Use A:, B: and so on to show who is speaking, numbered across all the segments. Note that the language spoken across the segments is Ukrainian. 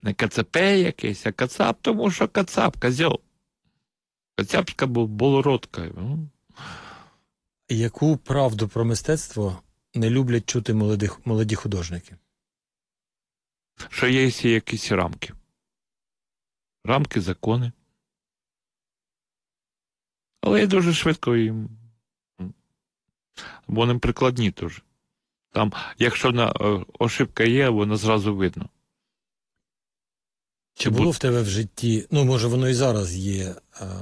A: Не КЦП якийсь, а Кацап, тому що Кацап, козьол. Кацапська болородка.
B: Яку правду про мистецтво не люблять чути молоді художники?
A: Що є якісь рамки. Рамки, закони. Але я дуже швидко їм. Вони прикладні теж. Там, якщо ошибка є, вона зразу видно.
B: Чи було в тебе в житті, ну, може, воно і зараз є,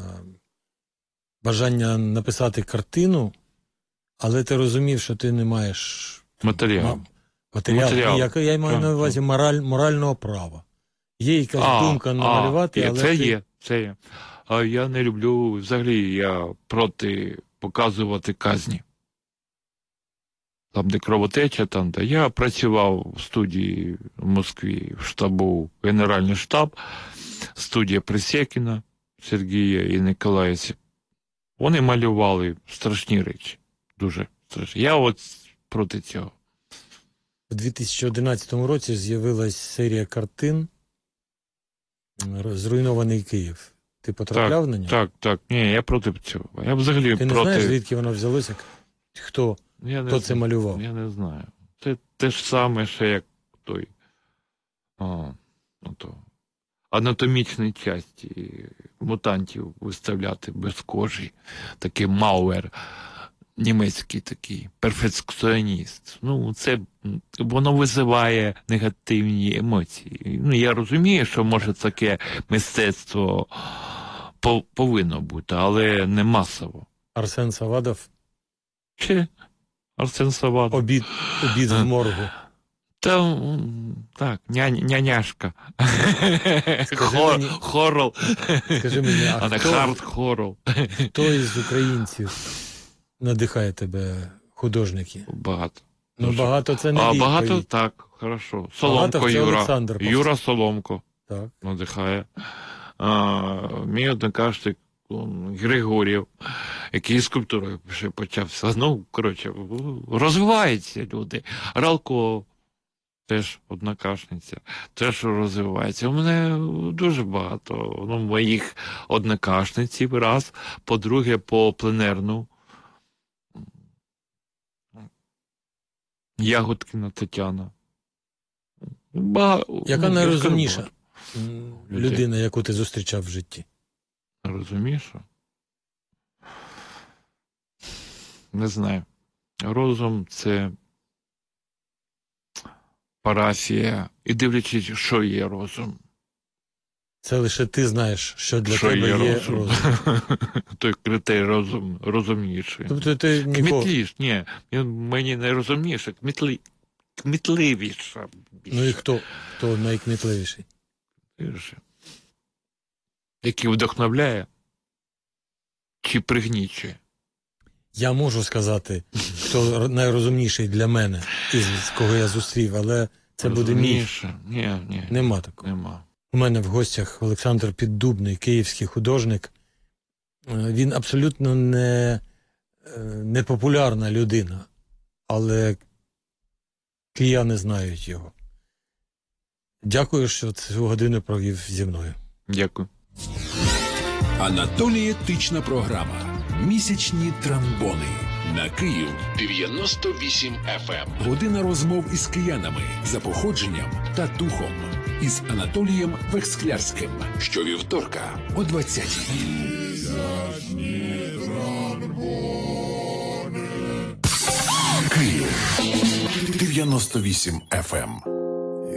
B: бажання написати картину, але ти розумів, що ти не маєш
A: матеріал.
B: Я маю на увазі морального права. Є якась думка намалювати, але
A: це є. А я не люблю, взагалі, я проти показувати казні. Там, де кровотеча, там, де я працював в студії в Москві, в штабу, Генеральний штаб, студія Присєкіна, Сергія і Николая. Вони малювали страшні речі, дуже страшні. Я от проти цього.
B: У 2011 році з'явилась серія картин «Зруйнований Київ». Ти потрапляв на нього?
A: Так. Ні, я проти цього. Я взагалі
B: Ти не знаєш, звідки воно взялося? Хто це малював?
A: Я не знаю. Це те ж саме, що як той анатомічні часті мутантів виставляти без кожі. Такий Мауер, німецький такий, перфекціоніст. Ну, це, воно визиває негативні емоції. Ну, я розумію, що, може, таке мистецтво повинно бути, але не масово.
B: Арсен Савадов?
A: Чи Арсен Савадов?
B: Обід в моргу.
A: Так, няняшка. Хорол.
B: Скажи мені,
A: Хард хорол.
B: Хто із українців надихає тебе, художники?
A: Багато.
B: Ну, багато це не відповідь.
A: Багато, так, хорошо. Соломко Юра. Юра Соломко.
B: Так.
A: Надихає. Мій однокашник Григорів, який скульптурою ще почався. Ну, коротше, розвиваються люди. Ралко теж однокашниця, теж розвивається. У мене дуже багато моїх однокашниців, раз. По-друге, по пленерну. Ягодкіна Тетяна.
B: Яка найрозумніша людина, яку ти зустрічав в житті?
A: Розумієш? Не знаю. Розум – це парафія. І дивлячись, що є розум.
B: Це лише ти знаєш, що для тебе є розум.
A: Той критерій розумніший.
B: Тобто ти
A: Ні, мені не розумніше, кмітливіша.
B: Ну і хто найкмітливіший?
A: Який вдохновляє чи пригнічує?
B: Я можу сказати, хто найрозумніший для мене, із кого я зустрів, але це буде міф.
A: Ні.
B: Нема такого.
A: Нема.
B: У мене в гостях Олександр Піддубний, київський художник. Він абсолютно не популярна людина, але кияни знають його. Дякую, що цю годину провів зі мною.
A: Дякую.
C: Анатолієтична програма «Місячні тромбони» на Київ 98 FM. Година розмов із киянами за походженням та духом. Із Анатолієм Вексклярським. Щовівторка о 20-й. Київ 98 FM.